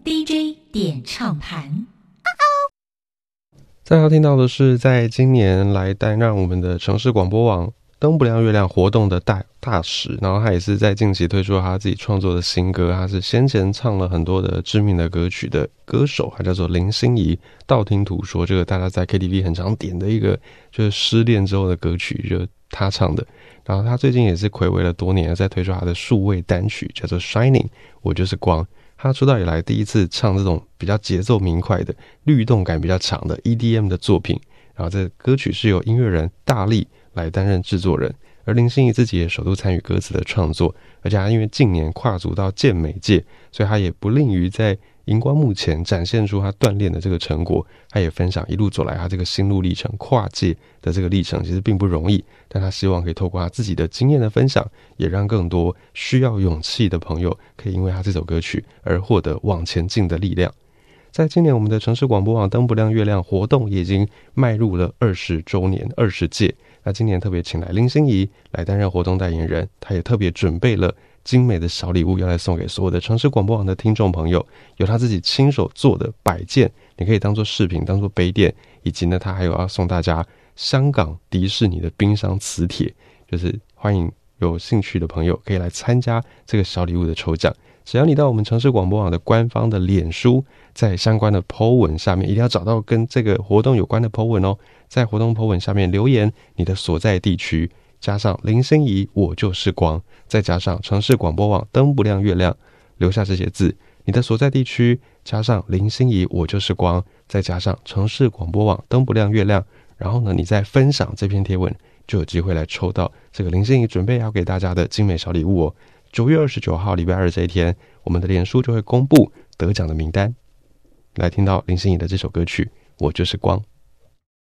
DJ 点唱盘。 再要听到的是在今年来担任我们的城市广播网灯不亮月亮活动的大使，然后他也是在近期推出了他自己创作的新歌，他是先前唱了很多的知名的歌曲的歌手，他叫做林心怡。道听途说，这个大家在 KTV 很常点的一个就是失恋之后的歌曲，就是他唱的。然后他最近也是睽违了多年，在推出他的数位单曲，叫做 Shining 我就是光。他出道以来第一次唱这种比较节奏明快的律动感比较强的 EDM 的作品，然后这歌曲是由音乐人大力来担任制作人，而林心怡自己也首度参与歌词的创作，而且他因为近年跨足到健美界，所以他也不吝于在荧光幕前展现出他锻炼的这个成果。他也分享一路走来他这个心路历程，跨界的这个历程其实并不容易，但他希望可以透过他自己的经验的分享，也让更多需要勇气的朋友可以因为他这首歌曲而获得往前进的力量。在今年我们的城市广播网灯不亮月亮活动也已经迈入了20周年20届，那今年特别请来林心怡来担任活动代言人，他也特别准备了精美的小礼物要来送给所有的城市广播网的听众朋友，有他自己亲手做的摆件，你可以当做饰品，当做杯垫，以及呢他还有要送大家香港迪士尼的冰箱磁铁，就是欢迎有兴趣的朋友可以来参加这个小礼物的抽奖。只要你到我们城市广播网的官方的脸书，在相关的 po 文下面一定要找到跟这个活动有关的 po 文哦，在活动 po 文下面留言你的所在地区，加上林心怡我就是光，再加上城市广播网灯不亮月亮，留下这些字，你的所在地区加上林心怡我就是光，再加上城市广播网灯不亮月亮，然后呢你再分享这篇贴文，就有机会来抽到这个林心怡准备要给大家的精美小礼物哦。9月29号礼拜二这一天，我们的脸书就会公布得奖的名单，来听到林心怡的这首歌曲我就是光。